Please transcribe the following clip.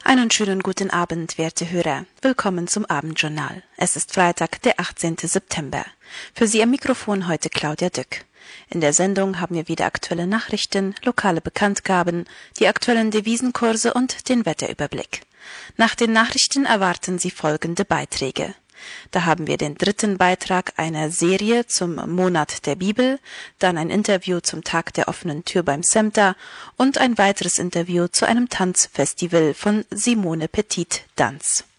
Einen schönen guten Abend, werte Hörer. Willkommen zum Abendjournal. Es ist Freitag, der 18. September. Für Sie am Mikrofon heute Claudia Dück. In der Sendung haben wir wieder aktuelle Nachrichten, lokale Bekanntgaben, die aktuellen Devisenkurse und den Wetterüberblick. Nach den Nachrichten erwarten Sie folgende Beiträge. Da haben wir den dritten Beitrag einer Serie zum Monat der Bibel, dann ein Interview zum Tag der offenen Tür beim SEMTA und ein weiteres Interview zu einem Tanzfestival von Simone Petit Dance.